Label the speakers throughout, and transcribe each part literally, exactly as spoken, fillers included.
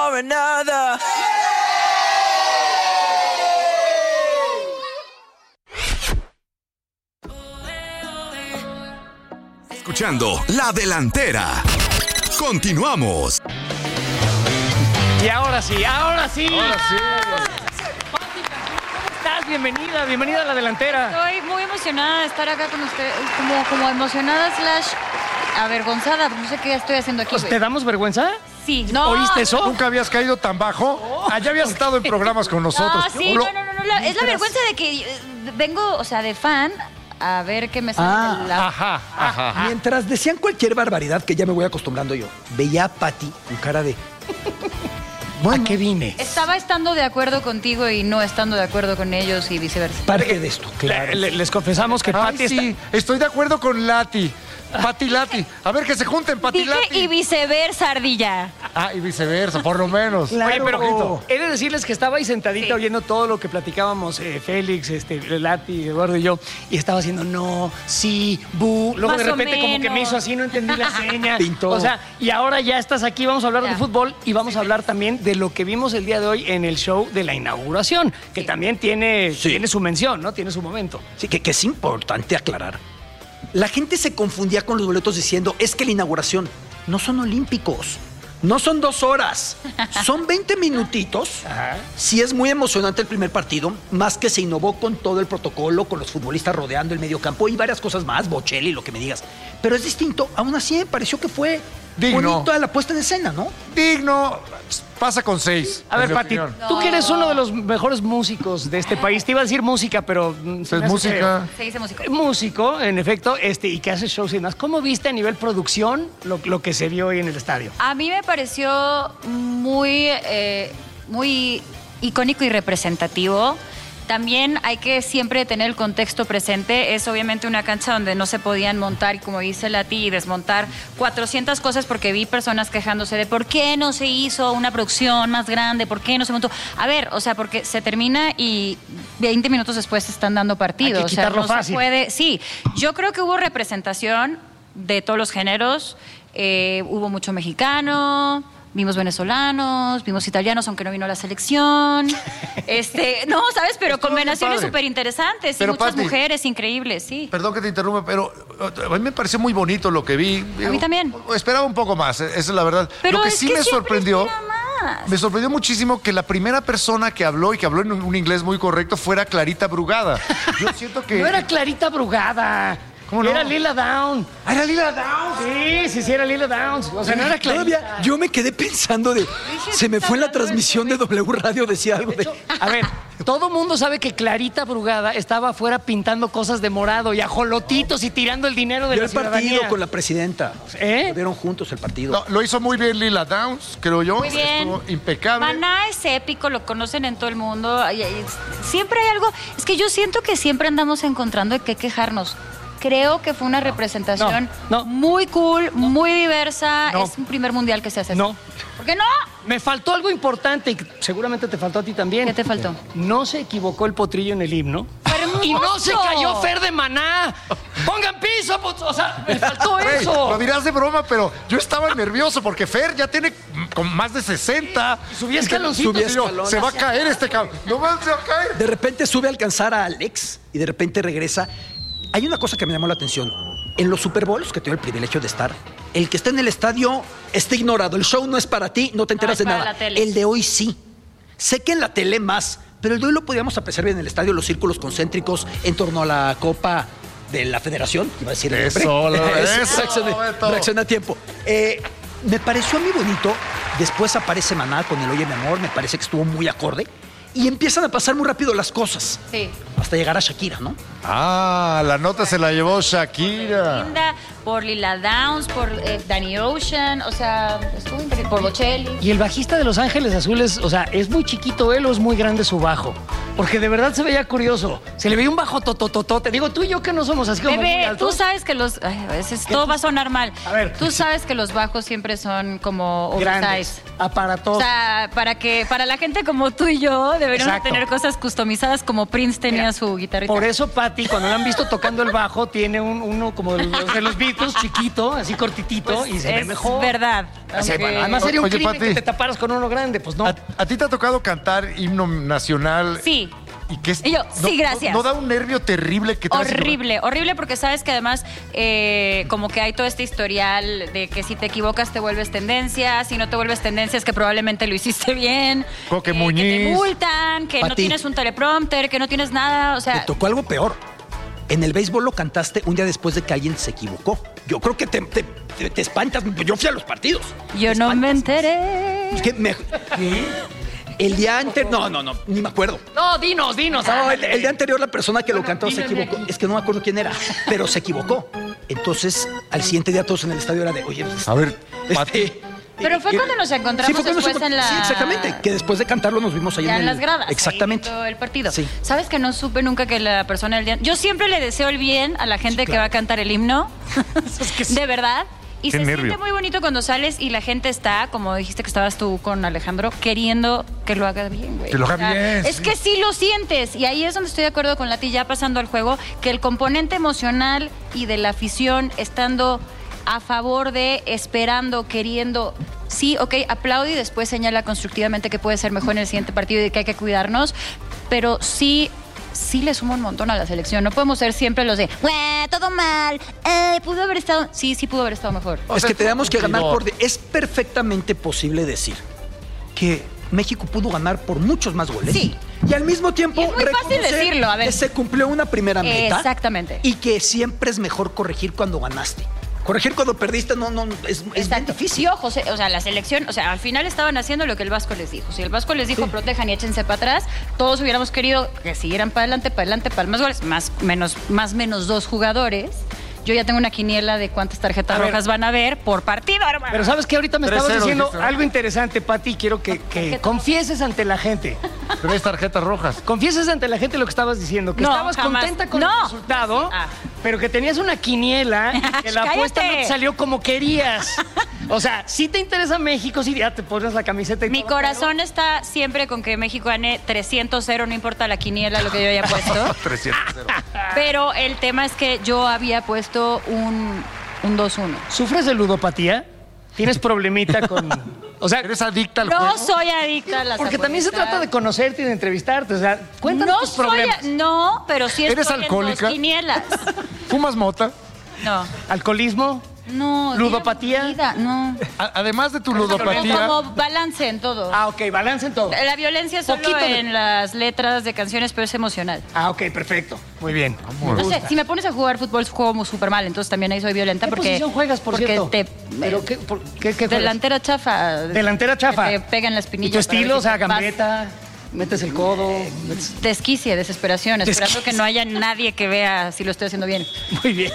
Speaker 1: for another.
Speaker 2: Escuchando La Delantera. Continuamos.
Speaker 3: Y ahora sí, ahora sí.
Speaker 4: Ahora sí.
Speaker 3: Pati, ¿cómo estás? Bienvenida, bienvenida a La Delantera.
Speaker 5: Estoy muy emocionada de estar acá con usted, como, como emocionada slash avergonzada, no sé qué estoy haciendo aquí.
Speaker 3: Pues,
Speaker 5: güey.
Speaker 3: ¿te damos vergüenza?
Speaker 5: Sí, no.
Speaker 3: ¿Oíste eso?
Speaker 4: ¿Nunca habías caído tan bajo? Allá habías estado en programas con nosotros.
Speaker 5: No, sí,
Speaker 4: Lo-
Speaker 5: no, no, no, no, la- es la vergüenza de que eh, vengo, o sea, de fan, a ver qué me sale.
Speaker 6: Ah,
Speaker 5: la...
Speaker 4: Ajá, ajá.
Speaker 6: Mientras decían cualquier barbaridad, que ya me voy acostumbrando yo, veía a Pati con cara de...
Speaker 3: ¿A qué vine?
Speaker 5: Estaba estando de acuerdo contigo y no estando de acuerdo con ellos y viceversa.
Speaker 6: Parte de esto, claro.
Speaker 3: Le- le- les confesamos que
Speaker 4: Ay,
Speaker 3: Pati
Speaker 4: sí,
Speaker 3: está...
Speaker 4: estoy de acuerdo con Lati. Pati Lati. A ver, que se junten, Pati
Speaker 5: Dije
Speaker 4: Lati.
Speaker 5: y viceversa, ardilla.
Speaker 4: Ah, y viceversa, por lo menos.
Speaker 3: Oye, pero
Speaker 4: Poquito.
Speaker 3: he de decirles que estaba ahí sentadita
Speaker 5: Sí.
Speaker 3: oyendo todo lo que platicábamos eh, Félix, este, Lati, Eduardo y yo, y estaba haciendo no, sí, bu. Luego
Speaker 5: Más
Speaker 3: de
Speaker 5: o
Speaker 3: repente como que me
Speaker 5: menos.
Speaker 3: hizo así, no entendí la seña.
Speaker 6: Pintó.
Speaker 3: O sea, y ahora ya estás aquí, vamos a hablar
Speaker 5: Ya.
Speaker 3: de fútbol y vamos a hablar también de lo que vimos el día de hoy en el show de la inauguración, que también tiene,
Speaker 6: Sí.
Speaker 3: tiene su mención, ¿no? Tiene su momento.
Speaker 6: Sí, que, que es importante aclarar. La gente se confundía con los boletos diciendo, es que la inauguración no son olímpicos, no son dos horas, son veinte minutitos. Sí es muy emocionante el primer partido, más que se innovó con todo el protocolo, con los futbolistas rodeando el medio campo y varias cosas más, Bocelli, lo que me digas. Pero es distinto, aún así me pareció que fue
Speaker 4: Digno.
Speaker 6: bonito la puesta en escena, ¿no?
Speaker 4: Digno, pasa con seis.
Speaker 3: A
Speaker 4: en
Speaker 3: ver,
Speaker 4: mi
Speaker 3: Pati,
Speaker 4: opinión.
Speaker 3: tú que eres uno de los mejores músicos de este país, te iba a decir música, pero... mm, se
Speaker 4: Es
Speaker 3: me hace
Speaker 4: música.
Speaker 5: Se dice músico.
Speaker 3: feo. Músico, en efecto, este, y que hace shows y demás. ¿Cómo viste a nivel producción lo, lo que se vio hoy en el estadio?
Speaker 5: A mí me pareció muy, eh, muy icónico y representativo. También hay que siempre tener el contexto presente. Es obviamente una cancha donde no se podían montar, y como dice Lati, y desmontar cuatrocientas cosas, porque vi personas quejándose de por qué no se hizo una producción más grande, por qué no se montó. A ver, o sea, porque se termina y veinte minutos después se están dando partidos.
Speaker 3: Hay que
Speaker 5: o sea,
Speaker 3: quitarlo
Speaker 5: no
Speaker 3: fácil.
Speaker 5: se puede. Sí, yo creo que hubo representación de todos los géneros. Eh, hubo mucho mexicano. Vimos venezolanos, vimos italianos, aunque no vino la selección. Este, no, ¿sabes? Pero
Speaker 4: Estuvo
Speaker 5: combinaciones
Speaker 4: bien padre.
Speaker 5: súper interesantes y
Speaker 4: Pero,
Speaker 5: muchas
Speaker 4: Pati,
Speaker 5: mujeres increíbles, sí.
Speaker 4: Perdón que te interrumpa, pero uh, a mí me pareció muy bonito lo que vi.
Speaker 5: A mí también.
Speaker 4: Esperaba un poco más, eh, esa es la verdad.
Speaker 5: Pero
Speaker 4: lo que
Speaker 5: es
Speaker 4: sí
Speaker 5: que
Speaker 4: me
Speaker 5: siempre
Speaker 4: sorprendió,
Speaker 5: espera más.
Speaker 4: me sorprendió muchísimo que la primera persona que habló y que habló en un, un inglés muy correcto fuera Clarita Brugada. Yo siento que...
Speaker 3: No era Clarita Brugada.
Speaker 4: ¿Cómo no?
Speaker 3: Era Lila Down.
Speaker 4: Ah, ¿era Lila Downs?
Speaker 3: Sí, sí, sí, era Lila Downs. O sea, no era Clarita.
Speaker 6: Todavía yo me quedé pensando de... Se me fue en la transmisión de W Radio, decía algo de...
Speaker 3: A ver, todo mundo sabe que Clarita Brugada estaba afuera pintando cosas de morado y ajolotitos y tirando el dinero de
Speaker 6: Vio
Speaker 3: la
Speaker 6: el partido
Speaker 3: ciudadanía.
Speaker 6: con la presidenta.
Speaker 3: ¿Eh?
Speaker 6: Lo vieron juntos el partido.
Speaker 4: No, lo hizo muy bien Lila Downs, creo yo.
Speaker 5: Muy bien.
Speaker 4: Estuvo impecable.
Speaker 5: Maná es épico, lo conocen en todo el mundo. Ay, ay, es- Siempre hay algo. Es que yo siento que siempre andamos encontrando de qué quejarnos. Creo que fue una representación
Speaker 3: no, no.
Speaker 5: muy cool, muy diversa.
Speaker 3: No.
Speaker 5: Es un primer mundial que se hace.
Speaker 3: No.
Speaker 5: así. ¿Por qué no?
Speaker 3: Me faltó algo importante y que seguramente te faltó a ti también.
Speaker 5: ¿Qué te faltó?
Speaker 3: No se equivocó el potrillo en el himno.
Speaker 5: ¡Hermoso!
Speaker 3: Y no se cayó Fer de Maná. ¡Pongan piso! pues, O sea, me faltó
Speaker 4: Güey,
Speaker 3: eso.
Speaker 4: lo dirás de broma, pero yo estaba nervioso porque Fer ya tiene con más de sesenta.
Speaker 3: Subí escaloncitos.
Speaker 6: Subí
Speaker 4: Y yo,
Speaker 6: escalones.
Speaker 4: se va a caer este cabrón. No más se va a caer.
Speaker 6: De repente sube a alcanzar a Alex y de repente regresa. Hay una cosa que me llamó la atención. En los Super Bowls, que tengo el privilegio de estar, el que está en el estadio está ignorado. El show no es para ti, no te enteras
Speaker 5: es
Speaker 6: de
Speaker 5: para
Speaker 6: nada.
Speaker 5: la tele.
Speaker 6: El de hoy sí. Sé que en la tele más, pero el de hoy lo podíamos apreciar bien en el estadio, los círculos concéntricos en torno a la Copa de la Federación. Iba a decir el
Speaker 4: Eso,
Speaker 6: nombre.
Speaker 4: lo- eso,
Speaker 6: Reaccioné,
Speaker 4: Beto.
Speaker 6: reaccioné a tiempo. Eh, me pareció muy bonito. Después aparece Maná con el Oye Mi Amor. Me parece que estuvo muy acorde. Y empiezan a pasar muy rápido las cosas.
Speaker 5: Sí.
Speaker 6: Hasta llegar a Shakira, ¿no?
Speaker 4: Ah, la nota se la llevó Shakira.
Speaker 5: Linda, por Lila Downs, por eh, Danny Ocean, o sea, estuvo increíble. Por Bocelli.
Speaker 3: Y el bajista de Los Ángeles Azules, o sea, ¿es muy chiquito él o es muy grande su bajo? Porque de verdad se veía curioso. Se le veía un bajo totototote. Digo, tú y yo que no somos así como muy
Speaker 5: Bebé,
Speaker 3: altos.
Speaker 5: tú sabes que los. Ay, a veces todo va a sonar mal.
Speaker 3: A ver.
Speaker 5: Tú sabes que los bajos siempre son como
Speaker 3: Grandes,
Speaker 5: oversize.
Speaker 3: aparatosos.
Speaker 5: O sea, para que para la gente como tú y yo deberíamos
Speaker 3: Exacto.
Speaker 5: tener cosas customizadas como Prince tenía
Speaker 3: Mira,
Speaker 5: su guitarrita.
Speaker 3: Por eso, Patti, cuando la han visto tocando el bajo, tiene un, uno como de los, de los Beatles, chiquito, así cortitito,
Speaker 5: Pues
Speaker 3: y se ve
Speaker 5: es
Speaker 3: mejor.
Speaker 5: verdad.
Speaker 3: Así,
Speaker 5: Ok.
Speaker 3: bueno, además sería un
Speaker 4: Oye,
Speaker 3: crimen
Speaker 4: Pati.
Speaker 3: que te taparas con uno grande, pues no.
Speaker 4: ¿A, a ti te ha tocado cantar himno nacional?
Speaker 5: Sí.
Speaker 4: ¿Y qué es?
Speaker 5: Y yo,
Speaker 4: no-
Speaker 5: sí, gracias.
Speaker 4: ¿No, no da un nervio terrible que te hace-
Speaker 5: Horrible, horrible porque sabes que además eh, como que hay todo este historial de que si te equivocas te vuelves tendencia, si no te vuelves tendencia es que probablemente lo hiciste bien.
Speaker 4: Coque
Speaker 5: eh, Que
Speaker 4: Muñiz.
Speaker 5: te multan, que no
Speaker 6: Pati.
Speaker 5: tienes un teleprompter, que no tienes nada, o
Speaker 6: Te
Speaker 5: sea...
Speaker 6: tocó algo peor. En el béisbol lo cantaste un día después de que alguien se equivocó. Yo creo que te, te- te- te espantas. Yo fui a los partidos.
Speaker 5: Yo
Speaker 6: Te
Speaker 5: no me
Speaker 6: espantas.
Speaker 5: enteré.
Speaker 6: Es que me- El día anterior. No, no, no, ni me acuerdo.
Speaker 3: No, dinos, dinos.
Speaker 6: No, el, el día anterior la persona que lo
Speaker 3: Bueno,
Speaker 6: cantó se
Speaker 3: dime de
Speaker 6: equivocó.
Speaker 3: aquí.
Speaker 6: Es que no me acuerdo quién era, pero se equivocó. Entonces, al siguiente día todos en el estadio era de, oye, pues,
Speaker 4: A ver, Pati.
Speaker 6: este,
Speaker 5: Pero fue
Speaker 6: y-
Speaker 5: cuando nos encontramos
Speaker 6: Sí, fue cuando
Speaker 5: después
Speaker 6: nos
Speaker 5: en la...
Speaker 6: Sí, exactamente. Que después de cantarlo nos vimos ahí
Speaker 5: Ya
Speaker 6: en,
Speaker 5: en
Speaker 6: el-
Speaker 5: las gradas.
Speaker 6: Exactamente.
Speaker 5: ahí viendo el partido.
Speaker 6: Sí.
Speaker 5: ¿Sabes que no supe nunca que la persona del día... Yo siempre le deseo el bien a la gente
Speaker 6: Sí,
Speaker 5: que
Speaker 6: claro.
Speaker 5: va a cantar el himno. De verdad. Y
Speaker 4: Qué
Speaker 5: se
Speaker 4: nervio.
Speaker 5: siente muy bonito cuando sales y la gente está, como dijiste que estabas tú con Alejandro, queriendo que lo haga bien, güey.
Speaker 4: Que lo haga bien,
Speaker 5: Es
Speaker 4: sí.
Speaker 5: que sí lo sientes. Y ahí es donde estoy de acuerdo con Lati, ya pasando al juego, que el componente emocional y de la afición estando a favor de, esperando, queriendo... Sí, ok, aplaude y después señala constructivamente que puede ser mejor en el siguiente partido y que hay que cuidarnos, pero sí, sí le suma un montón a la selección. No podemos ser siempre los de, "Güey, todo mal, eh, pudo haber estado..." Sí, sí pudo haber estado mejor.
Speaker 6: Es que tenemos que ganar por...
Speaker 4: cumplidor.
Speaker 6: de- Es perfectamente posible decir que México pudo ganar por muchos más goles.
Speaker 5: Sí.
Speaker 6: Y al mismo tiempo
Speaker 5: Y es muy fácil
Speaker 6: reconocer
Speaker 5: decirlo, a ver.
Speaker 6: que se cumplió una primera meta.
Speaker 5: Exactamente.
Speaker 6: Y que siempre es mejor corregir cuando ganaste. Corregir cuando perdiste no, no, es, es bien
Speaker 5: Exacto.
Speaker 6: difícil.
Speaker 5: Y ojo, se- o sea, la selección, o sea, al final estaban haciendo lo que el Vasco les dijo. Si el Vasco les dijo protejan y échense para atrás, todos hubiéramos querido que siguieran para adelante, para adelante, para más goles, más menos, más menos dos jugadores. Yo ya tengo una quiniela de cuántas tarjetas
Speaker 3: A ver.
Speaker 5: rojas van a ver por partido, hermano.
Speaker 3: Pero sabes que ahorita me
Speaker 4: tres
Speaker 3: estabas
Speaker 4: cero,
Speaker 3: diciendo
Speaker 4: dijiste, ¿no?
Speaker 3: algo interesante, Pati, quiero que, que
Speaker 5: Tarjeta
Speaker 3: confieses ante la gente.
Speaker 4: Tres tarjetas rojas.
Speaker 3: Confieses ante la gente lo que estabas diciendo, que
Speaker 5: No,
Speaker 3: estabas
Speaker 5: jamás.
Speaker 3: contenta con
Speaker 5: No.
Speaker 3: el resultado,
Speaker 5: Ah.
Speaker 3: pero que tenías una quiniela y que la apuesta no
Speaker 5: ¡Cállate!
Speaker 3: te salió como querías. O sea, si te interesa México, si ya te pones la camiseta y
Speaker 5: Mi
Speaker 3: todo,
Speaker 5: corazón está siempre con que México gane trescientos cero, no importa la quiniela, lo que yo haya puesto.
Speaker 4: trescientos cero.
Speaker 5: Pero el tema es que yo había puesto un, un dos uno.
Speaker 3: pero- ¿Sufres de ludopatía? ¿Tienes problemita con...? O sea,
Speaker 4: ¿Eres adicta al
Speaker 5: No
Speaker 4: juego?
Speaker 5: soy adicta a las
Speaker 3: porque también se
Speaker 5: apuestas.
Speaker 3: trata de conocerte y de entrevistarte. O sea, cuéntanos
Speaker 5: No
Speaker 3: tus
Speaker 5: soy,
Speaker 3: problemas.
Speaker 5: no, pero sí
Speaker 4: ¿Eres
Speaker 5: estoy en
Speaker 4: alcohólica?
Speaker 5: dos quinielas.
Speaker 4: ¿Fumas mota?
Speaker 5: No,
Speaker 3: ¿Alcoholismo?
Speaker 5: no.
Speaker 3: ¿Ludopatía?
Speaker 5: vida, No.
Speaker 4: A- además de tu
Speaker 5: Como,
Speaker 4: ludopatía,
Speaker 5: como balance en todo.
Speaker 3: Ah, ok, balance en todo.
Speaker 5: La violencia solo
Speaker 3: Poquito de-
Speaker 5: en las letras de canciones, pero es emocional.
Speaker 3: Ah, ok, perfecto. Muy bien.
Speaker 5: No sé, si me pones a jugar fútbol, juego muy súper mal, entonces también ahí soy violenta.
Speaker 3: ¿Qué
Speaker 5: porque,
Speaker 3: posición juegas, por
Speaker 5: porque
Speaker 3: cierto?
Speaker 5: te...
Speaker 3: ¿Pero qué, por- qué, qué juegas?
Speaker 5: Delantera chafa.
Speaker 3: Delantera chafa.
Speaker 5: Que te pegan las
Speaker 3: ¿Y
Speaker 5: pinillas.
Speaker 3: tu estilo? O sea,
Speaker 5: para ver si te vas.
Speaker 3: gambeta, metes el codo. metes-
Speaker 5: Desquicie, desesperación, esperando
Speaker 3: Desquicie.
Speaker 5: que no haya nadie que vea si lo estoy haciendo bien.
Speaker 3: Muy bien.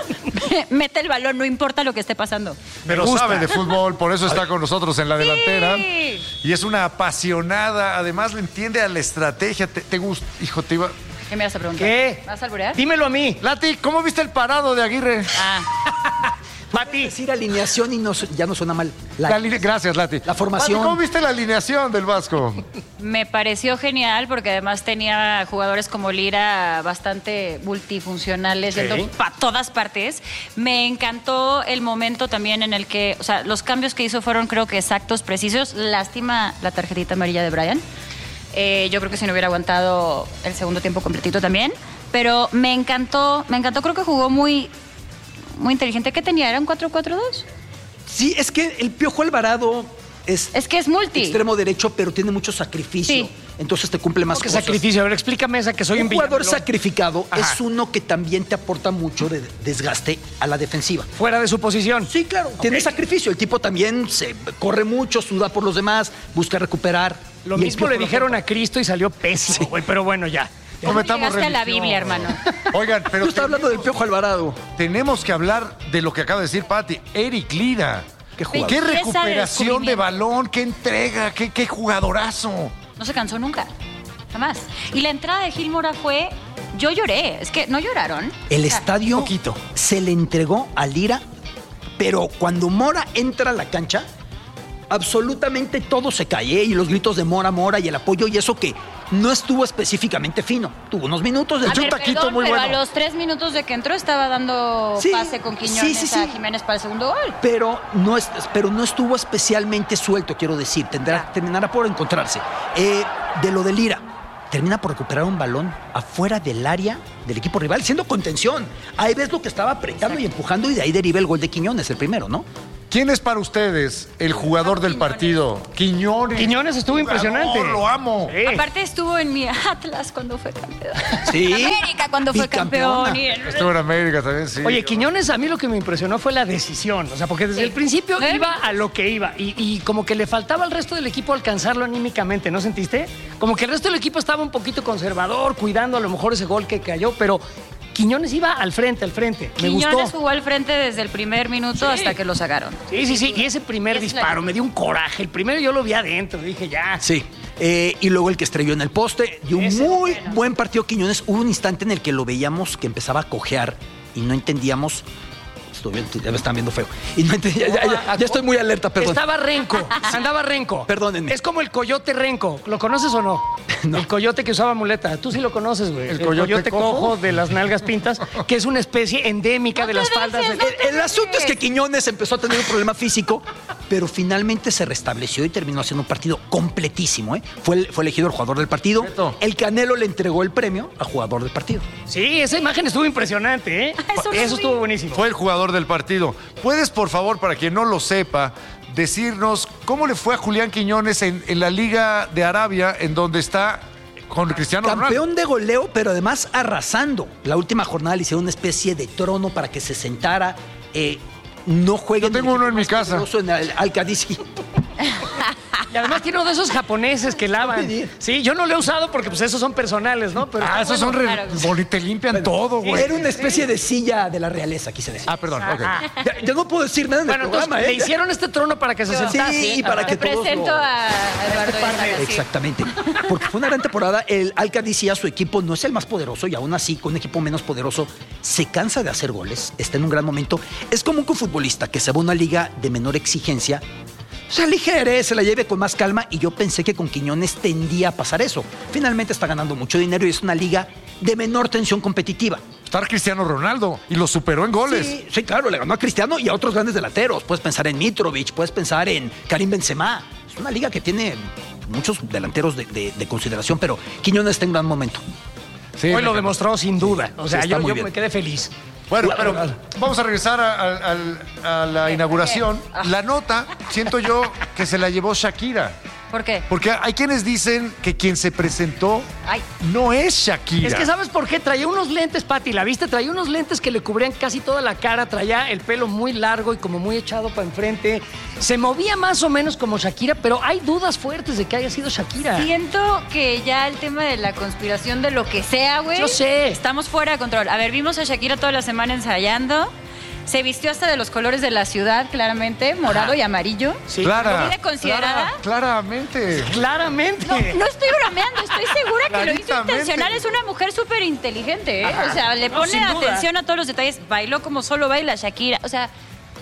Speaker 5: Mete el balón, no importa lo que esté pasando.
Speaker 4: pero
Speaker 3: gusta.
Speaker 4: sabe de fútbol, por eso está con nosotros en la delantera.
Speaker 5: Sí.
Speaker 4: Y es una apasionada, además le entiende a la estrategia. Te, te gusta, hijo, te iba...
Speaker 5: ¿Qué me vas a preguntar?
Speaker 3: ¿Qué?
Speaker 5: ¿Vas a alburear?
Speaker 3: Dímelo a mí.
Speaker 4: Lati, ¿cómo viste el parado de Aguirre?
Speaker 5: Ah,
Speaker 3: Pati.
Speaker 6: Decir alineación y no, su- ya no suena mal. La-
Speaker 4: La aline- Gracias, Lati.
Speaker 6: La formación.
Speaker 4: Pati, ¿cómo viste la alineación del Vasco?
Speaker 5: me pareció genial porque además tenía jugadores como Lira bastante multifuncionales, yendo para todas partes. Me encantó el momento también en el que, o sea, los cambios que hizo fueron creo que exactos, precisos. Lástima la tarjetita amarilla de Brian. Eh, yo creo que si no hubiera aguantado el segundo tiempo completito también. Pero me encantó, me encantó, creo que jugó muy, muy inteligente. ¿Qué tenía? ¿Era un cuatro cuatro dos?
Speaker 6: Sí, es que el Piojo Alvarado es,
Speaker 5: Es que es multi.
Speaker 6: extremo derecho, pero tiene mucho sacrificio.
Speaker 5: Sí.
Speaker 6: Entonces te cumple más
Speaker 3: ¿Qué
Speaker 6: cosas.
Speaker 3: sacrificio? A ver, explícame esa que soy un
Speaker 6: Un jugador
Speaker 3: Villamelón.
Speaker 6: sacrificado
Speaker 3: Ajá.
Speaker 6: es uno que también te aporta mucho de desgaste a la defensiva.
Speaker 3: Fuera de su posición.
Speaker 6: Sí, claro. Tiene sacrificio. El tipo también se corre mucho, suda por los demás, busca recuperar.
Speaker 3: Lo
Speaker 6: Y el
Speaker 3: mismo
Speaker 6: Piojo
Speaker 3: le
Speaker 6: lo
Speaker 3: dijeron
Speaker 6: aporta.
Speaker 3: a Cristo y salió pésimo, güey. Pero bueno, ya.
Speaker 4: Cometamos
Speaker 5: Llegaste a la
Speaker 4: religión.
Speaker 5: Biblia, hermano.
Speaker 4: Oigan, pero
Speaker 6: Yo estaba hablando del
Speaker 4: tenemos-
Speaker 6: Piojo Alvarado.
Speaker 4: Tenemos que hablar de lo que acaba de decir Pati. Eric Lira.
Speaker 6: Qué jugador.
Speaker 4: Qué
Speaker 5: Belleza de
Speaker 4: recuperación de
Speaker 5: descubrimiento.
Speaker 4: balón, qué entrega, qué, qué jugadorazo.
Speaker 5: No se cansó nunca. Jamás. Y la entrada de Gil Mora fue. Yo lloré. Es que no lloraron.
Speaker 6: El
Speaker 5: O sea,
Speaker 6: estadio
Speaker 3: poquito.
Speaker 6: se le entregó a Lira, pero cuando Mora entra a la cancha, absolutamente todo se cae, ¿eh? Y los gritos de Mora, Mora y el apoyo y eso que no estuvo específicamente fino. Tuvo unos minutos de
Speaker 5: A
Speaker 6: un
Speaker 5: ver,
Speaker 6: taquito
Speaker 5: perdón,
Speaker 6: muy
Speaker 5: pero
Speaker 6: bueno.
Speaker 5: a los tres minutos de que entró estaba dando
Speaker 6: Sí,
Speaker 5: pase con Quiñones
Speaker 6: sí, sí, sí.
Speaker 5: a Jiménez para el segundo gol.
Speaker 6: Pero no, es, pero no estuvo especialmente suelto, quiero decir. Tendrá,
Speaker 5: Ya.
Speaker 6: Terminará por encontrarse. Eh, de lo de Lira, termina por recuperar un balón afuera del área del equipo rival, siendo contención. Ahí ves lo que estaba apretando y empujando y de ahí deriva el gol de Quiñones, el primero, ¿no?
Speaker 4: ¿Quién es para ustedes el jugador del
Speaker 5: Quiñones.
Speaker 4: partido? Quiñones.
Speaker 3: Quiñones estuvo
Speaker 4: Jugador,
Speaker 3: impresionante.
Speaker 4: Lo amo.
Speaker 3: Sí.
Speaker 5: Aparte estuvo en mi Atlas cuando fue campeón.
Speaker 6: Sí.
Speaker 5: América cuando fue
Speaker 6: Bicampeona.
Speaker 5: campeón. Y el-
Speaker 4: Estuvo en América también, sí.
Speaker 3: Oye, Quiñones a mí lo que me impresionó fue la decisión. O sea, porque desde
Speaker 5: Sí.
Speaker 3: el principio
Speaker 5: Nueve
Speaker 3: iba
Speaker 5: minutos.
Speaker 3: a lo que iba. Y, y como que le faltaba al resto del equipo alcanzarlo anímicamente, ¿no sentiste? Como que el resto del equipo estaba un poquito conservador, cuidando a lo mejor ese gol que cayó, pero Quiñones iba al frente, al frente. Me
Speaker 5: Quiñones
Speaker 3: gustó.
Speaker 5: jugó al frente desde el primer minuto
Speaker 3: Sí.
Speaker 5: hasta que lo sacaron.
Speaker 3: Sí, sí, sí. Y ese primer
Speaker 5: Es la-
Speaker 3: disparo me dio un coraje. El primero yo lo vi adentro. Dije, ya.
Speaker 6: Sí. Eh, y luego el que estrelló en el poste. Dio un
Speaker 3: Ese,
Speaker 6: muy
Speaker 3: bueno.
Speaker 6: buen partido Quiñones. Hubo un instante en el que lo veíamos que empezaba a cojear y no entendíamos. Estoy bien, ya me están viendo feo. Y no entendía, ya, ya- ya estoy muy alerta, perdón.
Speaker 3: Estaba renco, andaba renco.
Speaker 6: Perdónenme.
Speaker 3: Es como el coyote renco. ¿Lo conoces o no?
Speaker 6: No.
Speaker 3: El coyote que usaba muleta. Tú sí lo conoces, güey.
Speaker 4: ¿El coyote
Speaker 3: cojo?
Speaker 4: cojo?
Speaker 3: de las nalgas pintas, que es una especie endémica
Speaker 5: No
Speaker 3: de
Speaker 5: te
Speaker 3: las faldas.
Speaker 5: dejes,
Speaker 3: del-
Speaker 5: no te
Speaker 6: El asunto es que Quiñones empezó a tener un problema físico, pero finalmente se restableció y terminó haciendo un partido completísimo. ¿eh? Fue, el- fue elegido el jugador del partido.
Speaker 4: Beto.
Speaker 6: El Canelo le entregó el premio a jugador del partido.
Speaker 3: Sí, esa imagen estuvo impresionante, ¿eh?
Speaker 5: Eso no
Speaker 3: Eso
Speaker 5: vi.
Speaker 3: estuvo buenísimo.
Speaker 4: Fue el jugador del partido. ¿Puedes, por favor, para quien no lo sepa, decirnos cómo le fue a Julián Quiñones en, en la Liga de Arabia, en donde está con Cristiano Ronaldo?
Speaker 6: Campeón de goleo, pero además arrasando. La última jornada le hicieron una especie de trono para que se sentara. Eh, no juegue.
Speaker 4: Yo tengo uno en mi casa.
Speaker 6: En el Al-Qadisi.
Speaker 3: Y además tiene uno de esos japoneses que lavan. Sí, yo no lo he usado porque pues esos son personales, ¿no? Pero
Speaker 4: Ah, esos son re-
Speaker 5: claro.
Speaker 4: boni- te limpian todo, güey.
Speaker 6: Era una especie de silla de la realeza, quise decir.
Speaker 4: Ah, perdón, ok.
Speaker 6: Ya, ya no puedo decir nada en
Speaker 3: Bueno,
Speaker 6: el programa,
Speaker 3: entonces,
Speaker 6: ¿eh?
Speaker 3: le hicieron este trono para que se
Speaker 6: Sí,
Speaker 3: sentase.
Speaker 6: y para
Speaker 3: Ajá.
Speaker 6: que
Speaker 5: Te
Speaker 6: todos
Speaker 5: presento
Speaker 6: lo-
Speaker 5: a Eduardo Isaac, sí.
Speaker 6: Exactamente. Porque fue una gran temporada. El Al-Qadisi a su equipo no es el más poderoso y aún así, con un equipo menos poderoso, se cansa de hacer goles. Está en un gran momento. Es como un futbolista que se va a una liga de menor exigencia. Se aligere, se la lleve con más calma y yo pensé que con Quiñones tendía a pasar eso. Finalmente está ganando mucho dinero y es una liga de menor tensión competitiva.
Speaker 4: Está Cristiano Ronaldo y lo superó en goles.
Speaker 6: Sí, sí, claro, le ganó a Cristiano y a otros grandes delanteros. Puedes pensar en Mitrovic, puedes pensar en Karim Benzema. Es una liga que tiene muchos delanteros de, de- de consideración, pero Quiñones está en gran momento.
Speaker 4: Sí,
Speaker 3: Hoy
Speaker 4: me
Speaker 3: lo
Speaker 4: encantó.
Speaker 3: demostró sin duda. O sea,
Speaker 6: Sí, está
Speaker 3: yo,
Speaker 6: muy
Speaker 3: yo
Speaker 6: bien.
Speaker 3: me quedé feliz.
Speaker 4: Bueno, pero vamos a regresar a, a- a- a la inauguración. La nota, siento yo que se la llevó Shakira.
Speaker 5: ¿Por qué?
Speaker 4: Porque hay quienes dicen que quien se presentó
Speaker 5: Ay.
Speaker 4: no es Shakira.
Speaker 3: Es que ¿sabes por qué? Traía unos lentes, Pati, ¿la viste? Traía unos lentes que le cubrían casi toda la cara, traía el pelo muy largo y como muy echado para enfrente. Se movía más o menos como Shakira, pero hay dudas fuertes de que haya sido Shakira.
Speaker 5: Siento que ya el tema de la conspiración de lo que sea, güey.
Speaker 3: Yo sé.
Speaker 5: Estamos fuera de control. A ver, vimos a Shakira toda la semana ensayando. Se vistió hasta de los colores de la ciudad, claramente, morado
Speaker 3: Ajá.
Speaker 5: y amarillo.
Speaker 3: Sí.
Speaker 4: Clara.
Speaker 5: ¿Vida considerada?
Speaker 4: Clara- claramente.
Speaker 3: Claramente.
Speaker 5: No, no estoy bromeando, estoy segura que lo hizo
Speaker 4: Claritamente.
Speaker 5: intencional. Es una mujer súper inteligente, ¿eh?
Speaker 3: Ajá.
Speaker 5: O sea, le
Speaker 3: No,
Speaker 5: pone
Speaker 3: sin duda.
Speaker 5: atención a todos los detalles. Bailó como solo baila Shakira. O sea,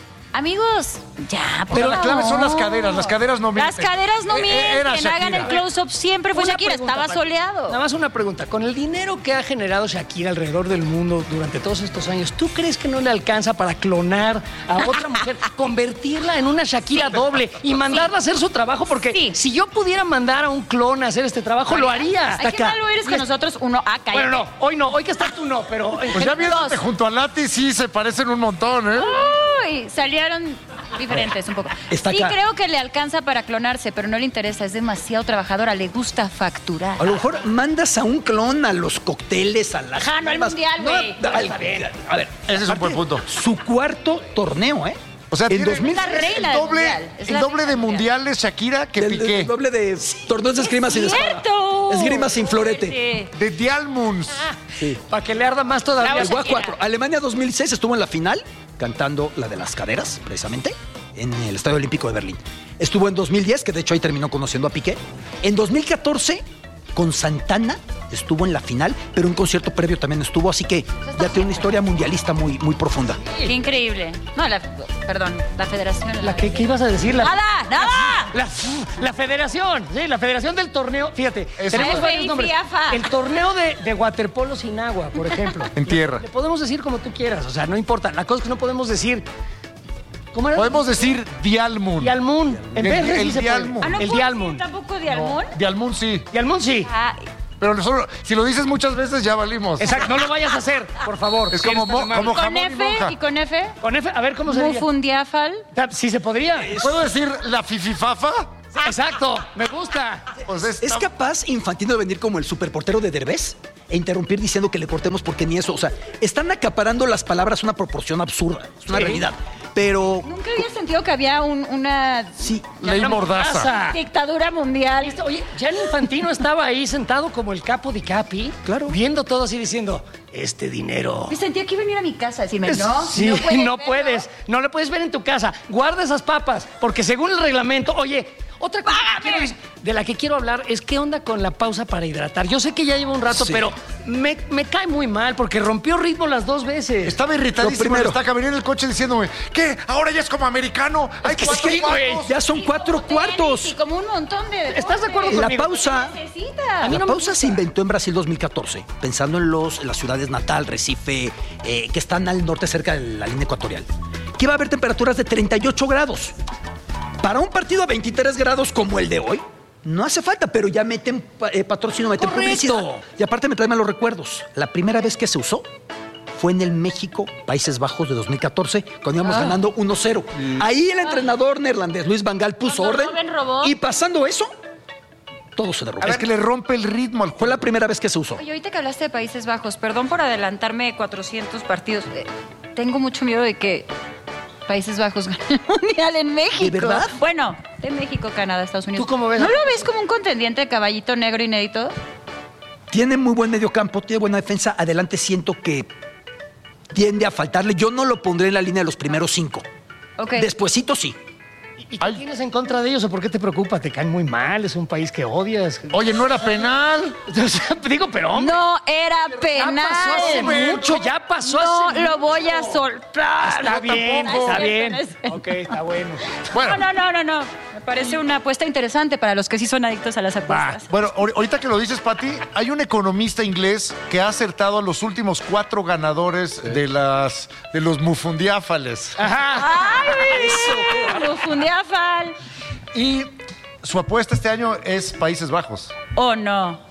Speaker 5: amigos, ya, por
Speaker 4: Pero la clave son las
Speaker 5: favor.
Speaker 4: caderas, las caderas no mienten.
Speaker 5: Las caderas no
Speaker 4: Eh, eh,
Speaker 5: mienten,
Speaker 4: era
Speaker 5: hagan el
Speaker 4: Shakira.
Speaker 5: close-up. Siempre fue
Speaker 3: Una
Speaker 5: Shakira,
Speaker 3: pregunta,
Speaker 5: estaba
Speaker 3: Pati.
Speaker 5: soleado.
Speaker 3: Nada más una pregunta. Con el dinero que ha generado Shakira alrededor del mundo durante todos estos años, ¿tú crees que no le alcanza para clonar a otra mujer, convertirla en una Shakira doble y mandarla a hacer su trabajo? Porque
Speaker 5: Sí.
Speaker 3: si yo pudiera mandar a un clon a hacer este trabajo, lo haría.
Speaker 5: Ay, qué malo eres con nosotros. Uno, ah, cállate.
Speaker 3: Bueno, no, hoy no, hoy que estás tú no, pero...
Speaker 4: Pues ya viéndote
Speaker 5: Dos.
Speaker 4: junto a Lati, sí, se parecen un montón, ¿eh?
Speaker 5: Uy, salieron diferentes un poco.
Speaker 6: Está
Speaker 5: Sí
Speaker 6: acá.
Speaker 5: creo que le alcanza para clonarse, pero no le interesa, es demasiado trabajadora, le gusta facturar.
Speaker 6: A lo mejor mandas a un clon a los cócteles, a las...
Speaker 5: Ajá, no al mundial, güey.
Speaker 6: No, al- a ver,
Speaker 4: Ese es un buen punto.
Speaker 6: Su cuarto torneo, ¿eh?
Speaker 4: O sea,
Speaker 6: en
Speaker 4: tiene
Speaker 6: dos mil
Speaker 5: Es la reina
Speaker 4: el
Speaker 5: del
Speaker 4: doble,
Speaker 5: mundial, es
Speaker 4: el
Speaker 5: la
Speaker 4: doble
Speaker 5: reina
Speaker 4: de
Speaker 5: del mundial.
Speaker 4: mundiales Shakira que
Speaker 6: el,
Speaker 4: Piqué.
Speaker 6: el doble de torneos de esgrima sin espada.
Speaker 5: ¡Cierto!
Speaker 6: Esgrima sin florete.
Speaker 5: Sí.
Speaker 4: De Dialmunds.
Speaker 3: Para que le arda más todavía.
Speaker 5: Bravo,
Speaker 6: El Gua
Speaker 5: Shakira.
Speaker 6: cuatro. Alemania dos mil seis estuvo en la final cantando la de las caderas, precisamente, en el Estadio Olímpico de Berlín. Estuvo en dos mil diez, que de hecho ahí terminó conociendo a Piqué. En dos mil catorce, con Santana, estuvo en la final, pero un concierto previo también estuvo, así que ya tiene una historia mundialista muy, muy profunda.
Speaker 5: Qué increíble. No, la, perdón, la federación.
Speaker 3: ¿La qué, qué ibas a decir? La,
Speaker 5: ¡Nada! ¡Nada!
Speaker 3: La, la federación, sí, la federación del torneo. Fíjate,
Speaker 4: Eso.
Speaker 3: tenemos
Speaker 5: F
Speaker 3: varios
Speaker 5: I,
Speaker 3: nombres.
Speaker 5: FIAFA.
Speaker 3: El torneo de, de waterpolo sin agua, por ejemplo.
Speaker 4: En tierra.
Speaker 3: Le, le podemos decir como tú quieras, o sea, no importa. La cosa es que no podemos decir. ¿Cómo era?
Speaker 4: Podemos decir Dialmun.
Speaker 3: Dialmun. En
Speaker 4: El-
Speaker 3: vez de
Speaker 4: el
Speaker 3: sí se puede.
Speaker 4: Dialmun.
Speaker 5: Ah, ¿no
Speaker 3: El
Speaker 5: puedo
Speaker 3: Dialmun.
Speaker 5: decir tampoco Dialmun?
Speaker 4: Dialmun sí.
Speaker 3: Dialmun sí.
Speaker 5: Ah,
Speaker 4: Pero solo- si lo dices muchas veces ya valimos.
Speaker 3: Exacto, no lo vayas a hacer, por favor.
Speaker 4: Es como,
Speaker 3: Sí, está
Speaker 4: mo-
Speaker 3: mal.
Speaker 4: como
Speaker 5: con
Speaker 4: jamón y
Speaker 5: F
Speaker 4: monja.
Speaker 5: y con F.
Speaker 3: Con F, a ver cómo se diría.
Speaker 5: Mufundiafal.
Speaker 3: Sí se podría.
Speaker 4: ¿Puedo decir la fififafa?
Speaker 3: Exacto, me gusta.
Speaker 4: Pues es,
Speaker 6: ¿Es capaz Infantino de venir como el superportero de Derbez e interrumpir diciendo que le cortemos porque ni eso? O sea, están acaparando las palabras a una proporción absurda. Es una
Speaker 3: Sí.
Speaker 6: realidad. Pero
Speaker 5: Nunca había sentido que había un- una
Speaker 6: sí,
Speaker 4: ley
Speaker 3: Una
Speaker 4: mordaza.
Speaker 3: mordaza.
Speaker 5: dictadura mundial.
Speaker 3: Este, Oye, Gianni Infantino estaba ahí sentado como el capo di capi,
Speaker 6: Claro.
Speaker 3: viendo todo así diciendo, este dinero.
Speaker 5: Me sentía que iba a venir a mi casa a decirme,
Speaker 3: Es-
Speaker 5: no,
Speaker 3: sí,
Speaker 5: no
Speaker 3: no,
Speaker 5: puedes. verlo".
Speaker 3: puedes, no lo puedes ver en tu casa. Guarda esas papas, porque según el reglamento, oye, otra cosa que quiero decir- de la que quiero hablar es qué onda con la pausa para hidratar. Yo sé que ya lleva un rato,
Speaker 6: Sí.
Speaker 3: pero me, me cae muy mal porque rompió ritmo las dos veces.
Speaker 4: Estaba
Speaker 6: Lo
Speaker 4: irritadísimo.
Speaker 6: primero.
Speaker 4: Está venía en el coche diciéndome, ¿qué? ¿Ahora ya es como americano? Hay
Speaker 3: que
Speaker 4: cuatro
Speaker 3: sí, güey.
Speaker 4: cuartos.
Speaker 6: ya son
Speaker 5: Y
Speaker 6: cuatro
Speaker 5: como tenis,
Speaker 6: cuartos.
Speaker 5: Y como un montón de
Speaker 3: ¿Estás de acuerdo
Speaker 6: La
Speaker 3: conmigo?
Speaker 6: pausa,
Speaker 5: Necesita.
Speaker 3: mí
Speaker 6: la
Speaker 3: no me
Speaker 6: pausa se inventó en Brasil dos mil catorce, pensando en, los, en las ciudades Natal, Recife, eh, que están al norte cerca de la línea ecuatorial. Que iba a haber temperaturas de treinta y ocho grados. Para un partido a veintitrés grados como el de hoy, no hace falta, pero ya meten pa- eh, patrocinio, meten
Speaker 3: Correcto.
Speaker 6: publicidad. Y aparte me traen malos recuerdos. La primera vez que se usó fue en el México, Países Bajos de dos mil catorce, cuando íbamos
Speaker 3: Ah.
Speaker 6: ganando uno cero. Ahí el entrenador neerlandés, Luis Van Gaal, puso
Speaker 5: Cuando
Speaker 6: orden.
Speaker 5: Robben robó.
Speaker 6: Y pasando eso, todo se derrumbó.
Speaker 4: Es que le rompe el ritmo al
Speaker 6: Fue
Speaker 4: juego.
Speaker 6: la primera vez que se usó.
Speaker 5: Oye, ahorita que hablaste de Países Bajos, perdón por adelantarme cuatrocientos partidos. eh, tengo mucho miedo de que Países Bajos gane el Mundial en México.
Speaker 6: ¿De verdad?
Speaker 5: Bueno, de México, Canadá, Estados Unidos.
Speaker 3: ¿Tú cómo ves?
Speaker 5: ¿No lo ves como un contendiente de caballito negro inédito?
Speaker 6: Tiene muy buen mediocampo, tiene buena defensa. Adelante siento que tiende a faltarle. Yo no lo pondré en la línea de los primeros cinco.
Speaker 5: Ok.
Speaker 6: Despuésito sí.
Speaker 3: ¿Y qué tienes en contra de ellos o por qué te preocupa? Te caen muy mal, es un país que odias.
Speaker 4: Oye, ¿no era penal?
Speaker 3: O sea, digo, pero hombre,
Speaker 5: No era
Speaker 3: ya
Speaker 5: penal.
Speaker 3: pasó hace
Speaker 4: Hombre,
Speaker 3: mucho, ya pasó
Speaker 5: No
Speaker 3: hace
Speaker 5: lo
Speaker 3: mucho.
Speaker 5: voy a soltar.
Speaker 3: Está
Speaker 5: No,
Speaker 3: bien,
Speaker 5: tampoco.
Speaker 3: está
Speaker 5: No es
Speaker 3: bien.
Speaker 5: cierto, no es cierto.
Speaker 3: Ok, está bueno.
Speaker 4: Bueno,
Speaker 5: No, no, no, no, no. Me parece una apuesta interesante para los que sí son adictos a las apuestas.
Speaker 4: bueno, ahor- ahorita que lo dices, Pati, hay un economista inglés que ha acertado a los últimos cuatro ganadores de las de los mufundiáfales.
Speaker 3: Ajá.
Speaker 5: ¡Ay! Mufundiafal.
Speaker 4: Y su apuesta este año es Países Bajos.
Speaker 5: ¿O no?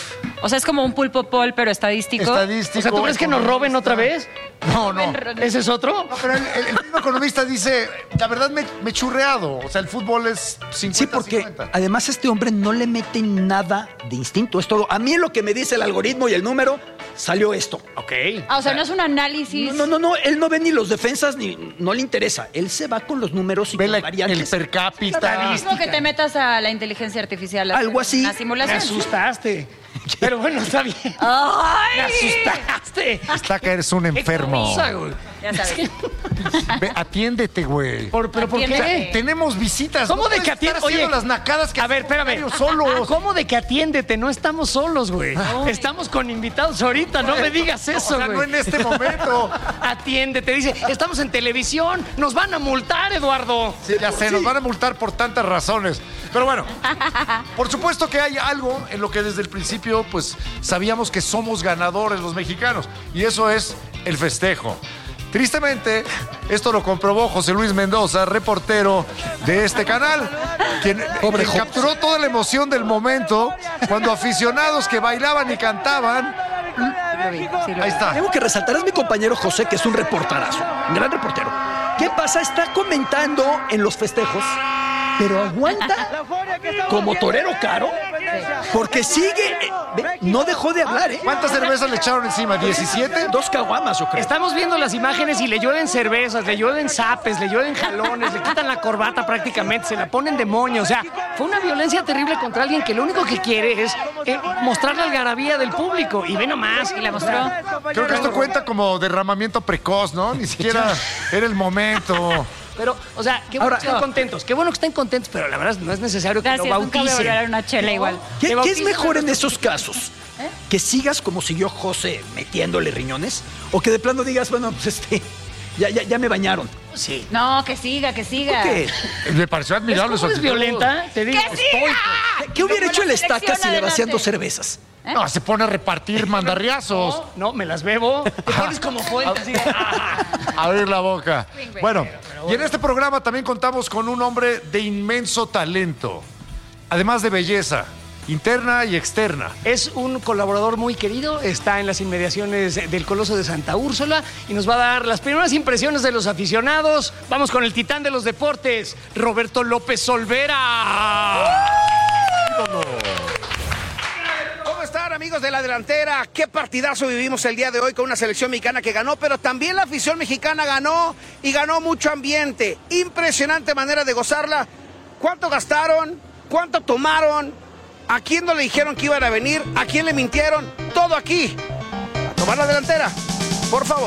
Speaker 5: O sea, es como un pulpo pol, pero estadístico.
Speaker 4: Estadístico.
Speaker 3: O sea, ¿tú crees que nos roben otra vez?
Speaker 4: No, no.
Speaker 3: ¿Ese es otro?
Speaker 4: No, pero el, el- el mismo economista dice, la verdad me, me he churreado. O sea, el fútbol es cincuenta
Speaker 6: Sí, porque
Speaker 4: cincuenta.
Speaker 6: además este hombre no le mete nada de instinto. Es todo. A mí lo que me dice el algoritmo y el número, salió esto.
Speaker 3: Ok.
Speaker 5: Ah, o sea, no es un análisis.
Speaker 6: No, no, no, él no ve ni los defensas ni no le interesa. Él se va con los números y
Speaker 4: Ve
Speaker 6: con
Speaker 4: la-
Speaker 6: variantes.
Speaker 4: el per cápita.
Speaker 5: Es como que te metas a la inteligencia artificial. a
Speaker 6: Algo
Speaker 5: hacer
Speaker 6: así.
Speaker 5: Una
Speaker 3: Me
Speaker 5: simulación.
Speaker 3: asustaste. Pero bueno, está bien. Me
Speaker 5: ¡Ay!
Speaker 3: asustaste.
Speaker 4: Está que eres un
Speaker 3: Qué
Speaker 4: enfermo.
Speaker 3: cosa, güey.
Speaker 5: Ya sabes.
Speaker 4: Ve, atiéndete, güey.
Speaker 3: Por- ¿Pero por
Speaker 5: Atiéndete.
Speaker 3: qué?
Speaker 4: Tenemos visitas.
Speaker 3: ¿Cómo
Speaker 4: no
Speaker 3: de
Speaker 4: puedes
Speaker 3: que
Speaker 4: estar
Speaker 3: atiende?
Speaker 4: haciendo
Speaker 3: Oye,
Speaker 4: las nacadas que
Speaker 3: a ver, espérame.
Speaker 4: hacemos solos.
Speaker 3: ¿Cómo de que atiéndete? No estamos solos, güey. Estamos con invitados ahorita. No me digas eso,
Speaker 4: O sea,
Speaker 3: güey.
Speaker 4: no en este momento.
Speaker 3: Atiéndete. Dice, estamos en televisión. Nos van a multar, Eduardo.
Speaker 4: Sí, ya sé, nos van a multar por tantas razones. Pero bueno, por supuesto que hay algo en lo que desde el principio, pues, sabíamos que somos ganadores los mexicanos. Y eso es el festejo. Tristemente, esto lo comprobó José Luis Mendoza, reportero de este canal, quien,
Speaker 6: Pobre
Speaker 4: quien
Speaker 6: José.
Speaker 4: capturó toda la emoción del momento cuando aficionados que bailaban y cantaban.
Speaker 5: Lo vi, sí lo
Speaker 4: Ahí
Speaker 5: vi.
Speaker 4: está.
Speaker 6: Tengo que resaltar, es mi compañero José, que es un reporterazo, un gran reportero. ¿Qué pasa? Está comentando en los festejos, pero aguanta como torero caro, porque sigue, eh, ve, no dejó de hablar, ¿eh?
Speaker 4: ¿Cuántas cervezas le echaron encima? ¿diecisiete?
Speaker 6: Dos caguamas, yo creo.
Speaker 3: Estamos viendo las imágenes y le llueven cervezas, le llueven zapes, le llueven jalones, le quitan la corbata prácticamente, se la ponen de moño. O sea, fue una violencia terrible contra alguien que lo único que quiere es eh, mostrar la algarabía del público. Y ve nomás.
Speaker 5: Y la mostró.
Speaker 4: Creo que esto cuenta como derramamiento precoz, ¿no? Ni siquiera era el momento.
Speaker 3: Pero, o sea, qué bueno
Speaker 6: Ahora-
Speaker 3: que estén contentos, qué bueno que estén contentos, pero la verdad no es necesario que
Speaker 5: Gracias,
Speaker 3: lo
Speaker 5: nunca voy a
Speaker 3: bauticen.
Speaker 5: volver a dar una chela igual.
Speaker 6: ¿Qué,
Speaker 3: Que
Speaker 6: qué es
Speaker 3: bauticen
Speaker 6: mejor
Speaker 3: a
Speaker 6: en
Speaker 3: nuestros
Speaker 6: esos casos? ¿Eh? Que sigas como siguió José metiéndole riñones, o que de plano digas, bueno, pues este, ya, ya, ya me bañaron.
Speaker 3: Sí.
Speaker 5: No, que siga, que siga.
Speaker 6: ¿Qué?
Speaker 4: Me pareció admirable.
Speaker 3: ¿Cómo
Speaker 4: su
Speaker 3: es
Speaker 4: actitud.
Speaker 3: violenta? Te digo.
Speaker 5: ¡Que siga!
Speaker 6: ¿Qué hubiera
Speaker 5: Como
Speaker 6: hecho
Speaker 5: la
Speaker 6: el Estaca
Speaker 5: selección
Speaker 6: si le vacían
Speaker 5: adelante.
Speaker 6: dos cervezas?
Speaker 5: ¿Eh?
Speaker 4: No, se pone a repartir mandarriazos.
Speaker 3: No, no, me las bebo. Te pones como fuente. así de, ah.
Speaker 4: Abrir la boca.
Speaker 5: Swing,
Speaker 4: Bueno,
Speaker 3: pero
Speaker 4: y en este programa también contamos con un hombre de inmenso talento, además de belleza, interna y externa.
Speaker 3: Es un colaborador muy querido, está en las inmediaciones del Coloso de Santa Úrsula y nos va a dar las primeras impresiones de los aficionados. Vamos con el titán de los deportes, Roberto López Olvera.
Speaker 1: ¿Cómo están, amigos de la delantera? Qué partidazo vivimos el día de hoy con una selección mexicana que ganó, pero también la afición mexicana ganó y ganó mucho ambiente. Impresionante manera de gozarla. ¿Cuánto gastaron? ¿Cuánto tomaron? ¿A quién no le dijeron que iban a venir? ¿A quién le mintieron? Todo aquí. A tomar la delantera, por favor.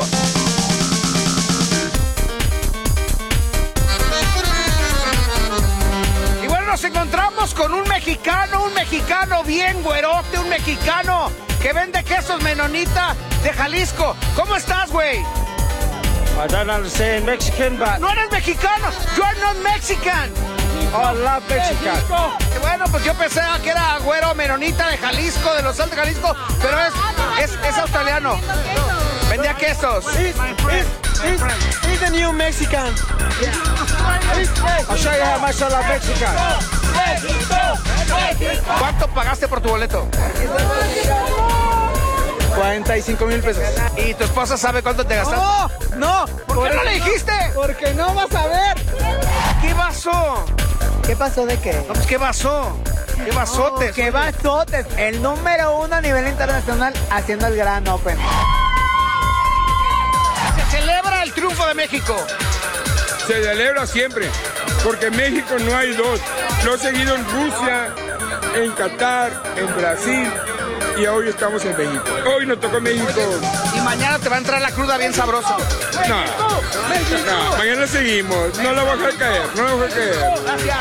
Speaker 1: Y bueno, nos encontramos con un mexicano, un mexicano bien güerote, un mexicano que vende quesos menonita de Jalisco. ¿Cómo estás, güey?
Speaker 7: I don't understand Mexican, but
Speaker 1: No eres mexicano. You are not Mexican.
Speaker 7: I love Mexican.
Speaker 1: Bueno, pues yo pensé que era güero menonita de Jalisco, de los Altos de Jalisco, pero es, es, es australiano. Vendía quesos.
Speaker 7: He's, he's, he's, he's the new Mexican. I'll show you how much I love Mexican.
Speaker 1: ¿Cuánto pagaste por tu boleto?
Speaker 7: cuarenta y cinco mil pesos.
Speaker 1: ¿Y tu esposa sabe cuánto te gastaste?
Speaker 7: No, no.
Speaker 1: ¿Por qué no le dijiste?
Speaker 7: Porque no vas a ver.
Speaker 1: ¿Qué pasó?
Speaker 8: ¿Qué pasó de qué?
Speaker 1: No, pues ¿qué pasó? ¿Qué basotes?
Speaker 8: ¿Qué basotes? El número uno a nivel internacional haciendo el Gran Open.
Speaker 1: Se celebra el triunfo de México.
Speaker 9: Se celebra siempre, porque en México no hay dos. Lo he seguido en Rusia, en Qatar, en Brasil y hoy estamos en México. Hoy nos tocó México.
Speaker 1: Y mañana te va a entrar la cruda bien sabrosa.
Speaker 9: No, no, mañana seguimos. No la voy a dejar caer, no la voy a dejar caer.
Speaker 1: Gracias.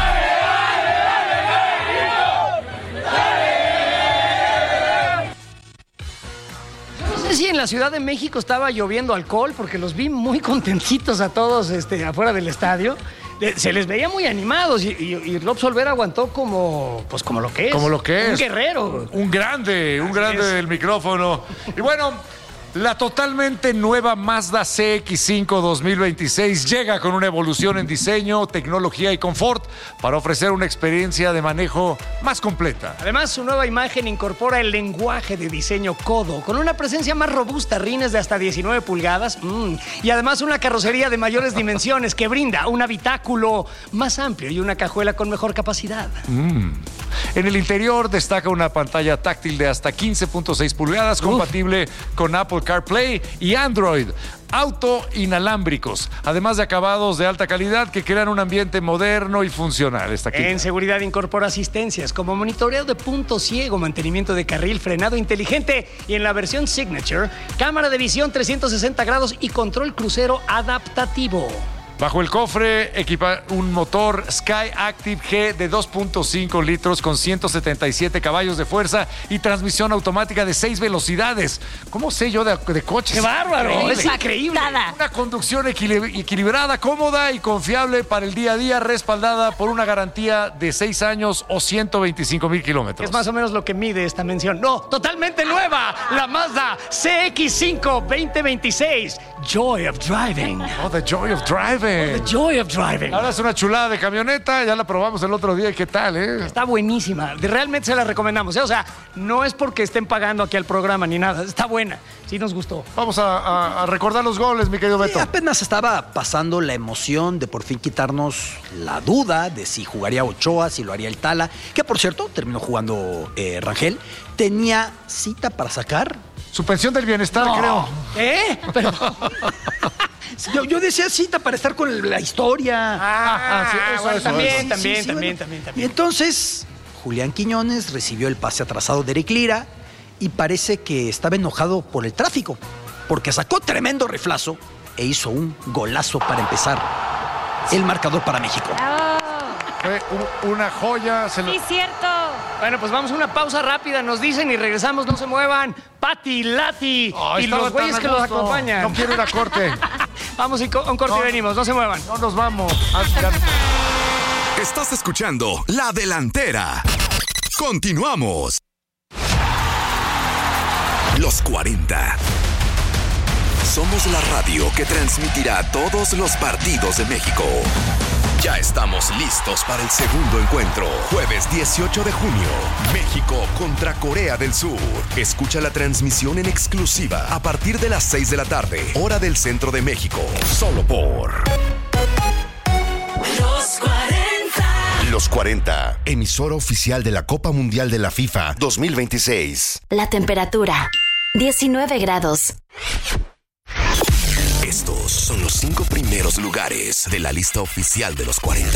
Speaker 3: No sé si en la Ciudad de México estaba lloviendo alcohol, porque los vi muy contentitos a todos este, afuera del estadio. De- Se les veía muy animados y, y, y López Olvera aguantó como, pues como lo que es.
Speaker 4: Como lo que es.
Speaker 3: Un guerrero.
Speaker 4: Un grande, un grande
Speaker 3: es.
Speaker 4: del micrófono. Y bueno, la totalmente nueva Mazda C X cinco dos mil veintiséis llega con una evolución en diseño, tecnología y confort para ofrecer una experiencia de manejo más completa.
Speaker 3: Además, su nueva imagen incorpora el lenguaje de diseño codo, con una presencia más robusta, rines de hasta diecinueve pulgadas, mm, y además una carrocería de mayores dimensiones que brinda un habitáculo más amplio y una cajuela con mejor capacidad.
Speaker 4: En el interior destaca una pantalla táctil de hasta quince punto seis pulgadas, compatible con Apple CarPlay y Android. Auto inalámbricos, además de acabados de alta calidad que crean un ambiente moderno y funcional. Esta aquí.
Speaker 3: En seguridad incorpora asistencias como monitoreo de punto ciego, mantenimiento de carril, frenado inteligente y en la versión Signature, cámara de visión trescientos sesenta grados y control crucero adaptativo.
Speaker 4: Bajo el cofre equipa un motor Sky Active G de dos punto cinco litros con ciento setenta y siete caballos de fuerza y transmisión automática de seis velocidades. ¿Cómo sé yo de, de coches?
Speaker 3: ¡Qué bárbaro!
Speaker 4: Increíble.
Speaker 3: Es increíble.
Speaker 4: Una conducción equili- equilibrada, cómoda y confiable para el día a día, respaldada por una garantía de seis años o ciento veinticinco mil kilómetros.
Speaker 3: Es más o menos lo que mide esta mención. No, totalmente nueva. La Mazda C X cinco veinte veintiséis. Joy of Driving.
Speaker 4: Oh, the joy of driving.
Speaker 3: The Joy of Driving.
Speaker 4: Ahora es una chulada de camioneta, ya la probamos el otro día. ¿Qué tal, eh?
Speaker 3: Está buenísima. De- Realmente se la recomendamos. ¿eh? O sea, no es porque estén pagando aquí al programa ni nada. Está buena. Sí nos gustó.
Speaker 4: Vamos a, a- a recordar los goles, mi querido
Speaker 6: Sí,
Speaker 4: Beto.
Speaker 6: apenas estaba pasando la emoción de por fin quitarnos la duda de si jugaría Ochoa, si lo haría el Tala, que por cierto terminó jugando eh, Rangel. Tenía cita para sacar.
Speaker 4: Su pensión del bienestar, creo.
Speaker 3: ¿Eh? Pero...
Speaker 6: Yo, yo decía cita para estar con la historia.
Speaker 3: Ah,
Speaker 4: sí, eso,
Speaker 3: bueno,
Speaker 4: eso,
Speaker 3: también,
Speaker 4: eso.
Speaker 6: Sí,
Speaker 3: también,
Speaker 6: sí, sí,
Speaker 3: también,
Speaker 6: bueno.
Speaker 3: también,
Speaker 6: Y
Speaker 3: también.
Speaker 6: entonces, Julián Quiñones recibió el pase atrasado de Eric Lira y parece que estaba enojado por el tráfico, porque sacó tremendo riflazo e hizo un golazo para empezar el marcador para México.
Speaker 5: ¡Bravo!
Speaker 4: Fue un- una joya. Se lo-
Speaker 5: Sí, cierto.
Speaker 3: Bueno, pues vamos a una pausa rápida, nos dicen y regresamos, no se muevan. Pati, Lati
Speaker 4: Oh,
Speaker 3: y
Speaker 4: estaba
Speaker 3: los güeyes
Speaker 4: tan a
Speaker 3: que los
Speaker 4: gusto.
Speaker 3: acompañan.
Speaker 4: No quiero ir a corte.
Speaker 3: Vamos y co- a un corte
Speaker 4: No,
Speaker 3: y venimos, no se muevan.
Speaker 4: No nos vamos. Ah, ya-
Speaker 2: Estás escuchando La Delantera. Continuamos. Los cuarenta. Somos la radio que transmitirá todos los partidos de México. Ya estamos listos para el segundo encuentro. Jueves dieciocho de junio. México contra Corea del Sur. Escucha la transmisión en exclusiva a partir de las seis de la tarde, hora del centro de México. Solo por
Speaker 10: Los cuarenta.
Speaker 11: Los cuarenta, emisora oficial de la Copa Mundial de la FIFA dos mil veintiséis.
Speaker 12: La temperatura, diecinueve grados.
Speaker 2: Estos son los cinco primeros lugares de la lista oficial de los cuarenta.